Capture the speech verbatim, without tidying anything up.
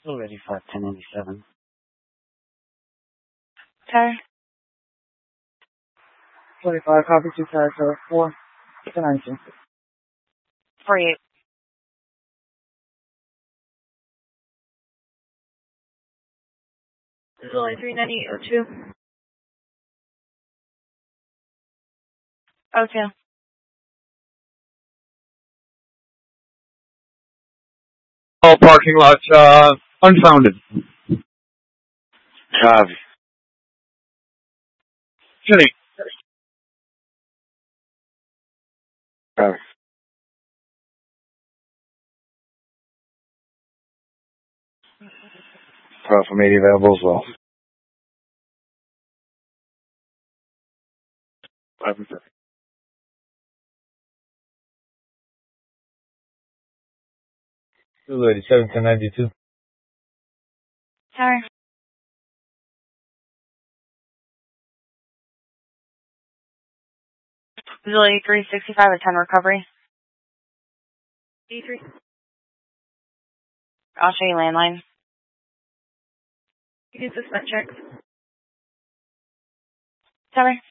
Still ready for ten ninety-seven. Okay. twenty-five, copy two, character four, ten ninety-two. forty-eight. This is only three ninety-eight or two. Okay. All parking lots, uh, unfounded. Copy. Jenny. Copy. twelve from eighty available as well. five from thirty. two eighty-seven, ten ninety-two. Sorry. Usually three sixty-five or ten recovery. eighty-three. I'll show you landline. You can suspend checks. Sorry.